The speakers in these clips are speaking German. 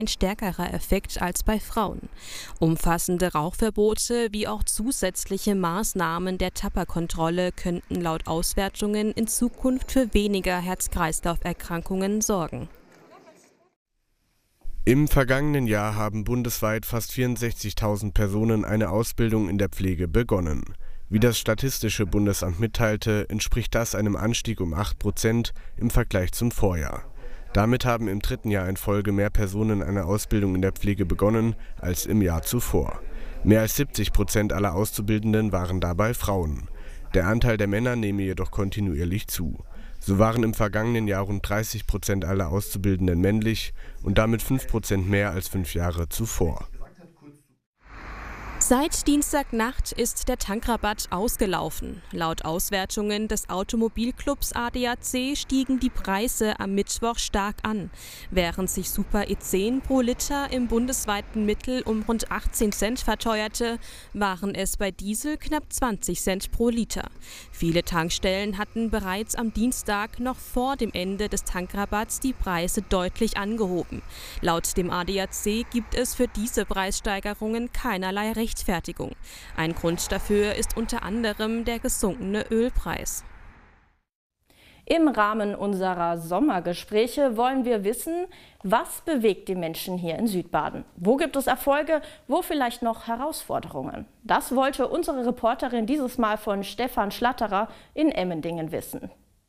ein stärkerer Effekt als bei Frauen. Umfassende Rauchverbote wie auch zusätzliche Maßnahmen der Tabakkontrolle könnten laut Auswertungen in Zukunft für weniger Herz-Kreislauf-Erkrankungen sorgen. Im vergangenen Jahr haben bundesweit fast 64.000 Personen eine Ausbildung in der Pflege begonnen. Wie das Statistische Bundesamt mitteilte, entspricht das einem Anstieg um 8% im Vergleich zum Vorjahr. Damit haben im dritten Jahr in Folge mehr Personen eine Ausbildung in der Pflege begonnen als im Jahr zuvor. Mehr als 70% aller Auszubildenden waren dabei Frauen. Der Anteil der Männer nehme jedoch kontinuierlich zu. So waren im vergangenen Jahr rund 30% aller Auszubildenden männlich und damit 5% mehr als 5 Jahre zuvor. Seit Dienstagnacht ist der Tankrabatt ausgelaufen. Laut Auswertungen des Automobilclubs ADAC stiegen die Preise am Mittwoch stark an. Während sich Super E10 pro Liter im bundesweiten Mittel um rund 18 Cent verteuerte, waren es bei Diesel knapp 20 Cent pro Liter. Viele Tankstellen hatten bereits am Dienstag noch vor dem Ende des Tankrabatts die Preise deutlich angehoben. Laut dem ADAC gibt es für diese Preissteigerungen keinerlei Rechtfertigung. Ein Grund dafür ist unter anderem der gesunkene Ölpreis. Im Rahmen unserer Sommergespräche wollen wir wissen, was bewegt die Menschen hier in Südbaden? Wo gibt es Erfolge, wo vielleicht noch Herausforderungen? Das wollte unsere Reporterin dieses Mal von Stefan Schlatterer in Emmendingen wissen.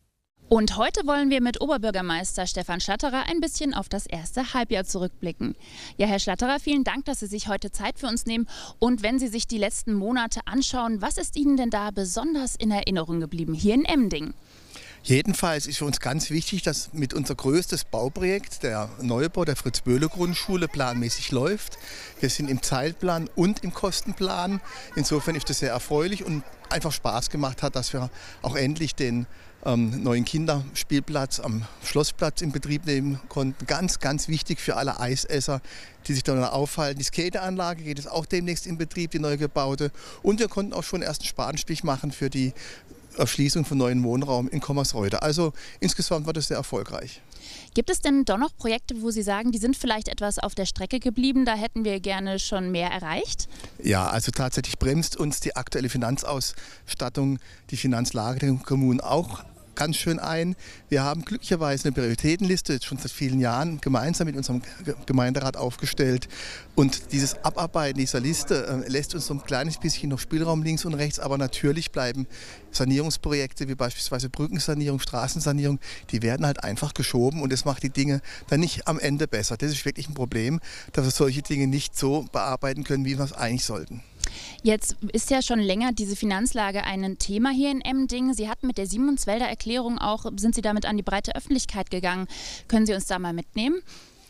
Und heute wollen wir mit Oberbürgermeister Stefan Schlatterer ein bisschen auf das erste Halbjahr zurückblicken. Ja, Herr Schlatterer, vielen Dank, dass Sie sich heute Zeit für uns nehmen. Und wenn Sie sich die letzten Monate anschauen, was ist Ihnen denn da besonders in Erinnerung geblieben hier in Emmendingen? Jedenfalls ist für uns ganz wichtig, dass mit unser größtes Bauprojekt, der Neubau der Fritz-Böhle-Grundschule, planmäßig läuft. Wir sind im Zeitplan und im Kostenplan. Insofern ist das sehr erfreulich und einfach Spaß gemacht hat, dass wir auch endlich den neuen Kinderspielplatz am Schlossplatz in Betrieb nehmen konnten. Ganz, ganz wichtig für alle Eisesser, die sich da aufhalten. Die Skateanlage geht es auch demnächst in Betrieb, die neu gebaute. Und wir konnten auch schon ersten Spatenstich machen für die Erschließung von neuen Wohnraum in Kommersreuth. Also insgesamt war das sehr erfolgreich. Gibt es denn doch noch Projekte, wo Sie sagen, die sind vielleicht etwas auf der Strecke geblieben, da hätten wir gerne schon mehr erreicht? Ja, also tatsächlich bremst uns die aktuelle Finanzausstattung, die Finanzlage der Kommunen auch ganz schön ein. Wir haben glücklicherweise eine Prioritätenliste jetzt schon seit vielen Jahren gemeinsam mit unserem Gemeinderat aufgestellt. Und dieses Abarbeiten dieser Liste lässt uns so ein kleines bisschen noch Spielraum links und rechts. Aber natürlich bleiben Sanierungsprojekte wie beispielsweise Brückensanierung, Straßensanierung, die werden halt einfach geschoben. Und das macht die Dinge dann nicht am Ende besser. Das ist wirklich ein Problem, dass wir solche Dinge nicht so bearbeiten können, wie wir es eigentlich sollten. Jetzt ist ja schon länger diese Finanzlage ein Thema hier in Emmendingen. Sie hatten mit der Siemenswälder Erklärung auch, sind Sie damit an die breite Öffentlichkeit gegangen. Können Sie uns da mal mitnehmen?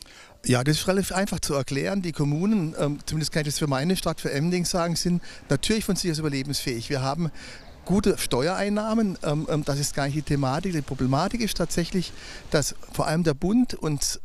Ja, das ist relativ einfach zu erklären. Die Kommunen, zumindest kann ich das für meine Stadt, für Emmendingen sagen, sind natürlich von sich aus überlebensfähig. Wir haben gute Steuereinnahmen, das ist gar nicht die Thematik. Die Problematik ist tatsächlich, dass vor allem der Bund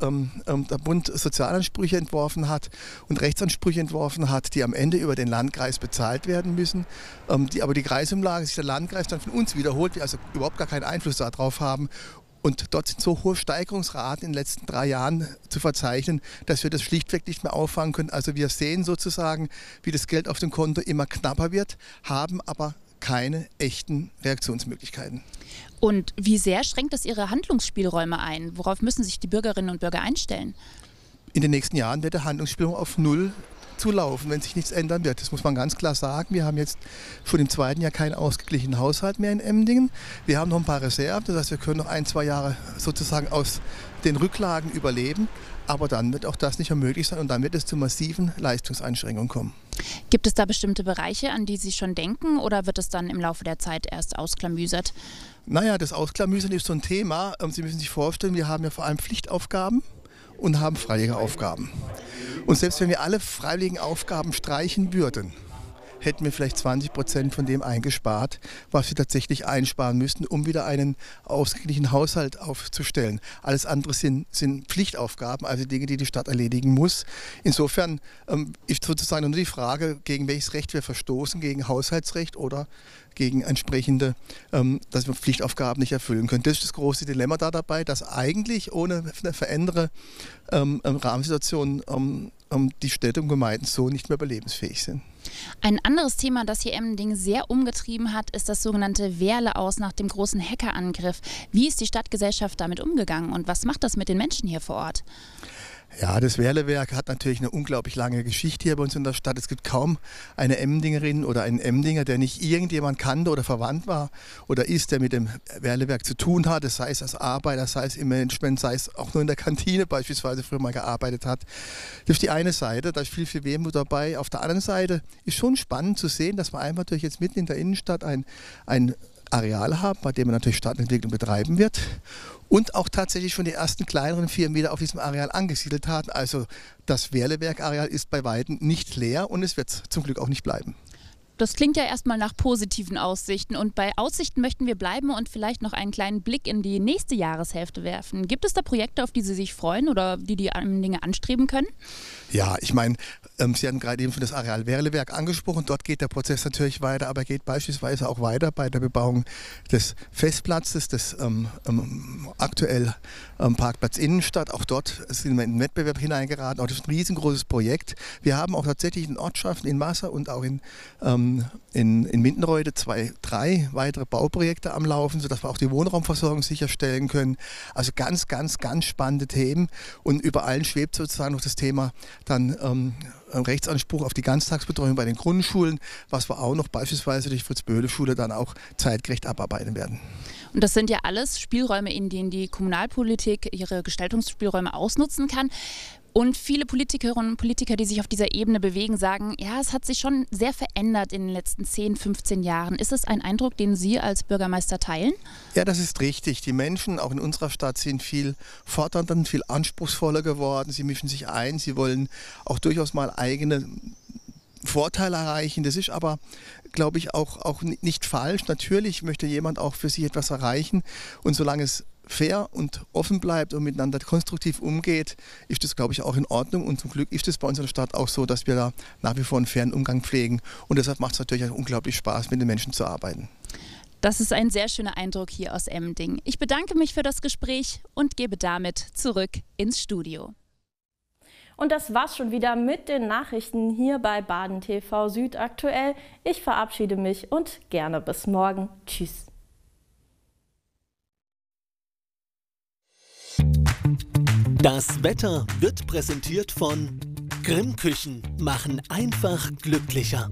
Sozialansprüche entworfen hat und Rechtsansprüche entworfen hat, die am Ende über den Landkreis bezahlt werden müssen. Aber die Kreisumlage sich der Landkreis dann von uns wiederholt, wir also überhaupt gar keinen Einfluss darauf haben. Und dort sind so hohe Steigerungsraten in den letzten 3 Jahren zu verzeichnen, dass wir das schlichtweg nicht mehr auffangen können. Also wir sehen sozusagen, wie das Geld auf dem Konto immer knapper wird, haben aber keine echten Reaktionsmöglichkeiten. Und wie sehr schränkt das Ihre Handlungsspielräume ein? Worauf müssen sich die Bürgerinnen und Bürger einstellen? In den nächsten Jahren wird der Handlungsspielraum auf 0 zulaufen, wenn sich nichts ändern wird. Das muss man ganz klar sagen. Wir haben jetzt schon im 2. Jahr keinen ausgeglichenen Haushalt mehr in Emmendingen. Wir haben noch ein paar Reserven, das heißt, wir können noch 1, 2 Jahre sozusagen aus den Rücklagen überleben. Aber dann wird auch das nicht mehr möglich sein und dann wird es zu massiven Leistungseinschränkungen kommen. Gibt es da bestimmte Bereiche, an die Sie schon denken, oder wird es dann im Laufe der Zeit erst ausklamüsert? Naja, das Ausklamüsern ist so ein Thema. Sie müssen sich vorstellen, wir haben ja vor allem Pflichtaufgaben und haben freiwillige Aufgaben. Und selbst wenn wir alle freiwilligen Aufgaben streichen würden, hätten wir vielleicht 20% von dem eingespart, was wir tatsächlich einsparen müssten, um wieder einen ausgeglichenen Haushalt aufzustellen. Alles andere sind Pflichtaufgaben, also Dinge, die die Stadt erledigen muss. Insofern ist sozusagen nur die Frage, gegen welches Recht wir verstoßen, gegen Haushaltsrecht oder gegen entsprechende, dass wir Pflichtaufgaben nicht erfüllen können. Das ist das große Dilemma da dabei, dass eigentlich ohne eine veränderte Rahmensituation die Städte und Gemeinden so nicht mehr überlebensfähig sind. Ein anderes Thema, das hier Emmendingen sehr umgetrieben hat, ist das sogenannte Wehrle-Aus nach dem großen Hackerangriff. Wie ist die Stadtgesellschaft damit umgegangen und was macht das mit den Menschen hier vor Ort? Ja, das Wehrle-Werk hat natürlich eine unglaublich lange Geschichte hier bei uns in der Stadt. Es gibt kaum eine Emmendingerin oder einen Emmendinger, der nicht irgendjemand kannte oder verwandt war oder ist, der mit dem Wehrle-Werk zu tun hatte, sei es als Arbeiter, sei es im Management, sei es auch nur in der Kantine beispielsweise früher mal gearbeitet hat. Das ist die eine Seite, da ist viel Wehmut dabei. Auf der anderen Seite ist schon spannend zu sehen, dass wir einfach natürlich jetzt mitten in der Innenstadt ein Areal haben, bei dem man natürlich Stadtentwicklung betreiben wird und auch tatsächlich schon die ersten kleineren Firmen wieder auf diesem Areal angesiedelt haben. Also das Wehrle-Werk-Areal ist bei weitem nicht leer und es wird zum Glück auch nicht bleiben. Das klingt ja erstmal nach positiven Aussichten und bei Aussichten möchten wir bleiben und vielleicht noch einen kleinen Blick in die nächste Jahreshälfte werfen. Gibt es da Projekte, auf die Sie sich freuen oder die Dinge anstreben können? Ja, ich meine, Sie hatten gerade eben schon das Areal Wehrle-Werk angesprochen. Dort geht der Prozess natürlich weiter, aber geht beispielsweise auch weiter bei der Bebauung des Festplatzes, des aktuell Parkplatz Innenstadt. Auch dort sind wir in den Wettbewerb hineingeraten. Auch das ist ein riesengroßes Projekt. Wir haben auch tatsächlich in Ortschaften, in Masser und auch in Mindenreude 3 weitere Bauprojekte am Laufen, sodass wir auch die Wohnraumversorgung sicherstellen können. Also ganz spannende Themen und über allen schwebt sozusagen noch das Thema dann Rechtsanspruch auf die Ganztagsbetreuung bei den Grundschulen, was wir auch noch beispielsweise durch Fritz-Böhle-Schule dann auch zeitgerecht abarbeiten werden. Und das sind ja alles Spielräume, in denen die Kommunalpolitik ihre Gestaltungsspielräume ausnutzen kann. Und viele Politikerinnen und Politiker, die sich auf dieser Ebene bewegen, sagen, ja, es hat sich schon sehr verändert in den letzten 10, 15 Jahren. Ist das ein Eindruck, den Sie als Bürgermeister teilen? Ja, das ist richtig. Die Menschen, auch in unserer Stadt, sind viel fordernder, viel anspruchsvoller geworden. Sie mischen sich ein, sie wollen auch durchaus mal eigene Vorteile erreichen. Das ist aber, glaube ich, auch nicht falsch. Natürlich möchte jemand auch für sich etwas erreichen und solange es fair und offen bleibt und miteinander konstruktiv umgeht, ist das, glaube ich, auch in Ordnung. Und zum Glück ist es bei uns in der Stadt auch so, dass wir da nach wie vor einen fairen Umgang pflegen. Und deshalb macht es natürlich auch unglaublich Spaß, mit den Menschen zu arbeiten. Das ist ein sehr schöner Eindruck hier aus Emmendingen. Ich bedanke mich für das Gespräch und gebe damit zurück ins Studio. Und das war's schon wieder mit den Nachrichten hier bei Baden TV Süd aktuell. Ich verabschiede mich und gerne bis morgen. Tschüss. Das Wetter wird präsentiert von Grimm Küchen, machen einfach glücklicher.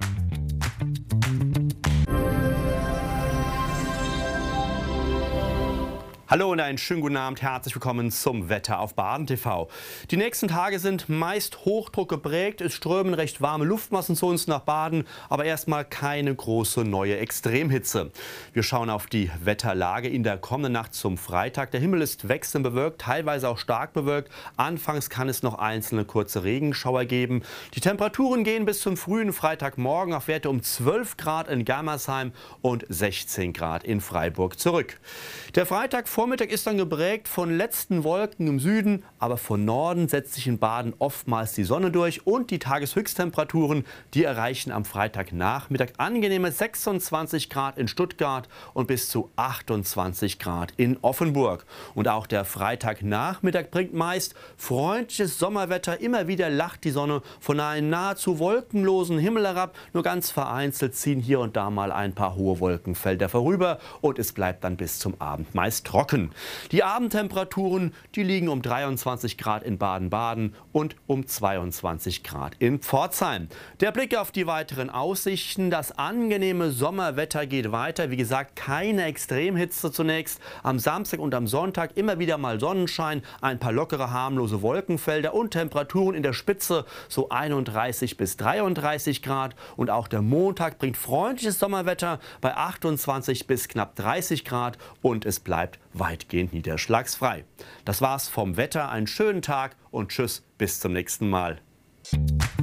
Hallo und einen schönen guten Abend, herzlich willkommen zum Wetter auf Baden TV. Die nächsten Tage sind meist Hochdruck geprägt, es strömen recht warme Luftmassen zu uns nach Baden, aber erstmal keine große neue Extremhitze. Wir schauen auf die Wetterlage in der kommenden Nacht zum Freitag. Der Himmel ist wechselnd bewölkt, teilweise auch stark bewölkt. Anfangs kann es noch einzelne kurze Regenschauer geben. Die Temperaturen gehen bis zum frühen Freitagmorgen auf Werte um 12 Grad in Germersheim und 16 Grad in Freiburg zurück. Der Freitagvormittag ist dann geprägt von letzten Wolken im Süden, aber von Norden setzt sich in Baden oftmals die Sonne durch und die Tageshöchsttemperaturen, die erreichen am Freitagnachmittag angenehme 26 Grad in Stuttgart und bis zu 28 Grad in Offenburg. Und auch der Freitagnachmittag bringt meist freundliches Sommerwetter, immer wieder lacht die Sonne von einem nahezu wolkenlosen Himmel herab, nur ganz vereinzelt ziehen hier und da mal ein paar hohe Wolkenfelder vorüber und es bleibt dann bis zum Abend meist trocken. Die Abendtemperaturen, die liegen um 23 Grad in Baden-Baden und um 22 Grad in Pforzheim. Der Blick auf die weiteren Aussichten, das angenehme Sommerwetter geht weiter. Wie gesagt, keine Extremhitze zunächst. Am Samstag und am Sonntag immer wieder mal Sonnenschein, ein paar lockere, harmlose Wolkenfelder und Temperaturen in der Spitze so 31 bis 33 Grad. Und auch der Montag bringt freundliches Sommerwetter bei 28 bis knapp 30 Grad und es bleibt weitgehend niederschlagsfrei. Das war's vom Wetter. Einen schönen Tag und tschüss, bis zum nächsten Mal.